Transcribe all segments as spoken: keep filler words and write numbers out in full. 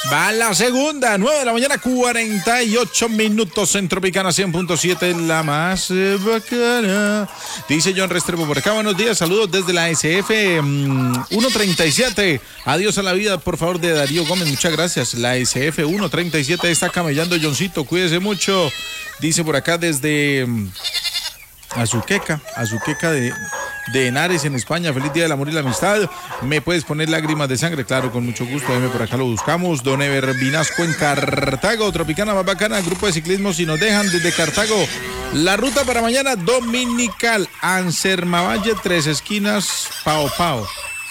Va la segunda, nueve de la mañana, cuarenta y ocho minutos en Tropicana cien punto siete, la más bacana. Dice John Restrepo por acá, buenos días, saludos desde la S F um, ciento treinta y siete. Adiós a la vida, por favor, de Darío Gómez, muchas gracias. La S F ciento treinta y siete está camellando, Johncito, cuídese mucho. Dice por acá desde um, Azuqueca, Azuqueca de... de Henares en España, feliz día del amor y la amistad. ¿Me puedes poner lágrimas de sangre? Claro, con mucho gusto, déjeme por acá lo buscamos. Don Ever Vinasco en Cartago, Tropicana más bacana, grupo de ciclismo si nos dejan desde Cartago. La ruta para mañana dominical, Ansermavalle, Tres Esquinas, Pao Pao.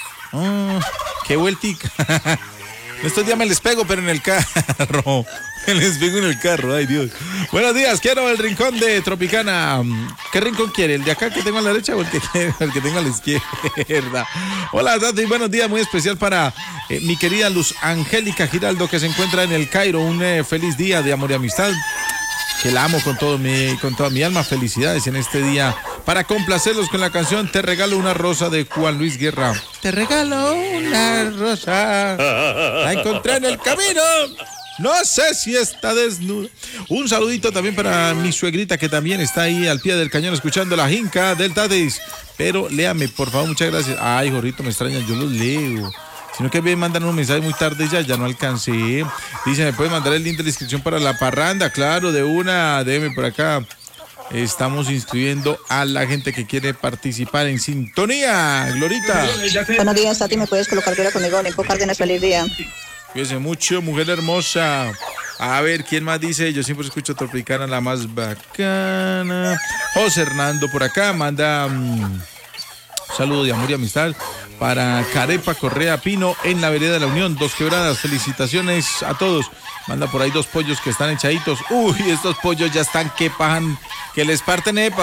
Oh, qué vueltica. Estos días me les pego, pero en el carro. Me les pego en el carro, ay Dios. Buenos días, quiero el rincón de Tropicana. ¿Qué rincón quiere? ¿El de acá que tengo a la derecha o el que, el que tengo a la izquierda? Hola, Tati, buenos días, muy especial para eh, mi querida Luz Angélica Giraldo, que se encuentra en el Cairo. Un eh, feliz día de amor y amistad. Que la amo con todo mi, con toda mi alma. Felicidades en este día. Para complacerlos con la canción Te regalo una rosa de Juan Luis Guerra. Te regalo una rosa, la encontré en el camino, no sé si está desnuda. Un saludito también para mi suegrita que también está ahí al pie del cañón escuchando la jinca del Tatis. Pero léame, por favor, muchas gracias. Ay, Jorrito, me extraña, yo los leo. Sino que me mandan un mensaje muy tarde ya, ya no alcancé. Dice, ¿me puede mandar el link de la inscripción para la parranda? Claro, de una, déjeme por acá. Estamos inscribiendo a la gente que quiere participar en sintonía. Glorita. Buenos días, Tati, ¿me puedes colocar fuera conmigo? Olimpo Cárdenas, feliz día. Cuídense mucho, mujer hermosa. A ver, ¿quién más dice? Yo siempre escucho Tropicana, la más bacana. José Hernando por acá manda um, saludo de amor y amistad para Carepa Correa Pino en la vereda de la Unión, Dos Quebradas. Felicitaciones a todos. Manda por ahí dos pollos que están echaditos. Uy, estos pollos ya están que pajan, que les parten eh,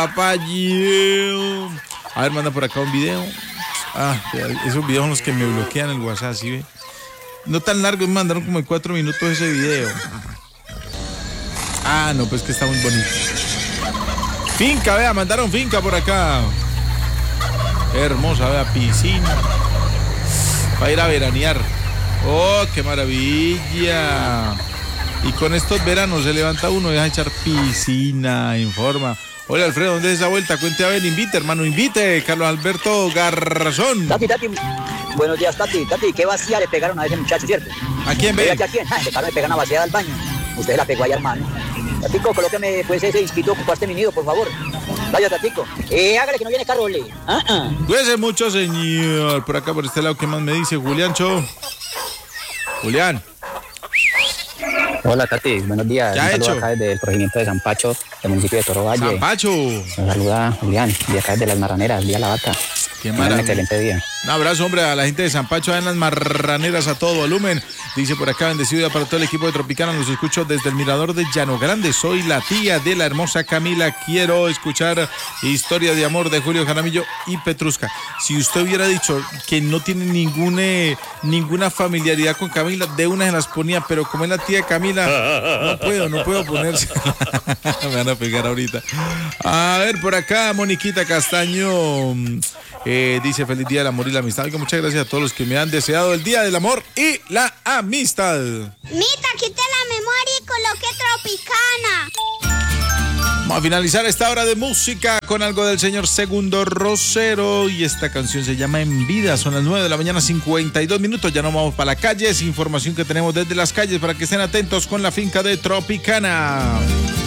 papayeo. A ver, manda por acá un video. Ah, esos videos son los que me bloquean el WhatsApp, ¿sí ve? No tan largo, me mandaron como en cuatro minutos ese video. Ah, no, pues que está muy bonito. Finca, vea, mandaron finca por acá. Hermosa, vea, piscina. Para ir a veranear. Oh, qué maravilla. Y con estos veranos se levanta uno y deja echar piscina en forma. Hola, Alfredo, ¿dónde es esa vuelta? Cuente a ver, invite, hermano, invite. Carlos Alberto Garzón. Tati, Tati, buenos días, Tati. Tati, ¿qué vacía le pegaron a ese muchacho, cierto? ¿A quién ve? ¿A quién? Ah, le pegaron, le pegan a vaciada al baño. Usted la pegó ahí, hermano. Tatico, colóqueme pues ese disquito, ocupaste mi nido, por favor. Vaya, Tatico. Eh, hágale que no viene carro, le. Ah, ah. Cuídese mucho, señor. Por acá, por este lado, ¿qué más me dice? Juliancho. Julián. Hola, Tati, buenos días. ¿Qué ha Un saludo hecho? acá desde el corregimiento de San Pacho, del municipio de Toro Valle. San Pacho. Nos saluda Julián, de acá desde Las Marraneras, Día La Vaca. Qué Un maravilla. excelente día. Un abrazo, hombre, a la gente de San Pacho, en las Marraneras, a todo volumen. Dice por acá, bendecido día para todo el equipo de Tropicana. Los escucho desde el mirador de Llano Grande. Soy la tía de la hermosa Camila. Quiero escuchar Historia de Amor de Julio Jaramillo y Petrusca. Si usted hubiera dicho que no tiene ninguna, ninguna familiaridad con Camila, de una se las ponía, pero como es la tía de Camila, no puedo, no puedo ponerse. Me van a pegar ahorita. A ver, por acá, Moniquita Castaño. Eh, dice feliz día del amor y la amistad. Oiga, muchas gracias a todos los que me han deseado el día del amor y la amistad. Mita, quité la memoria y coloqué Tropicana. Vamos a finalizar esta hora de música con algo del señor Segundo Rosero y esta canción se llama En Vida. Son las nueve de la mañana, cincuenta y dos minutos. Ya nos vamos para la calle. Es información que tenemos desde las calles para que estén atentos con la finca de Tropicana.